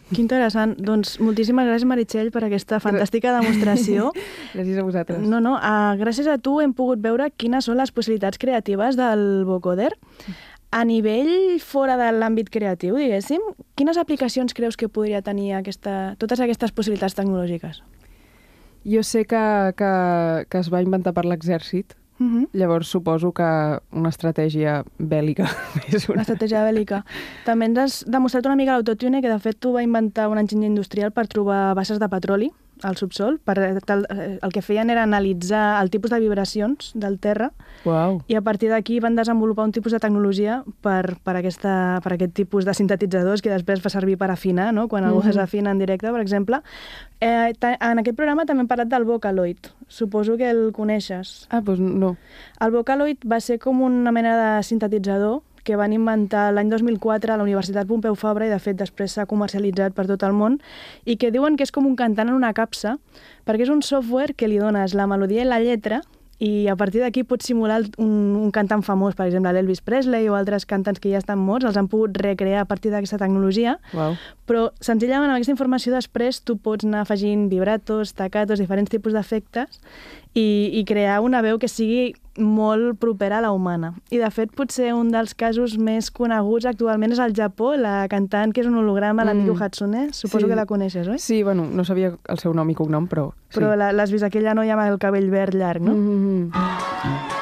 Que interessant. Doncs moltíssimes gràcies, Meritxell, per aquesta fantàstica demostració. Gràcies a vosaltres. No, gràcies a tu hem pogut veure quines són les possibilitats creatives del vocoder. A nivell fora de l'àmbit creatiu, diguéssim, quines aplicacions creus que podria tenir totes aquestes possibilitats tecnològiques? Jo sé que es va inventar per l'exèrcit, llavors suposo que una estratègia bèl·lica és una estratègia bèl·lica. També ens has demostrat una mica l'autotune, que de fet tu va inventar un enginyer industrial per trobar basses de petroli al subsol. El que feien era analitzar el tipus de vibracions del terra. Uau. I a partir d'aquí van desenvolupar un tipus de tecnologia per aquest tipus de sintetitzadors que després fa servir per afinar, no? Quan algú desafina en directe, per exemple. En aquest programa també hem parlat del Vocaloid. Suposo que el coneixes. Doncs no. El Vocaloid va ser com una mena de sintetitzador que van inventar l'any 2004 a la Universitat Pompeu Fabra i, de fet, després s'ha comercialitzat per tot el món, i que diuen que és com un cantant en una capsa, perquè és un software que li dones la melodia i la lletra i a partir d'aquí pots simular un cantant famós, per exemple, l'Elvis Presley o altres cantants que ja estan morts, els han pogut recrear a partir d'aquesta tecnologia. Wow. Però senzillament amb aquesta informació després tu pots anar afegint vibratos, staccatos, diferents tipus d'efectes i crear una veu que sigui molt propera a la humana. I, de fet, potser un dels casos més coneguts actualment és al Japó, la cantant que és un holograma, la Miyu Hatsune. Suposo que la coneixes, oi? Sí, bueno, no sabia el seu nom i cognom, però... Però l'has vist, aquella noia amb el cabell verd llarg, no?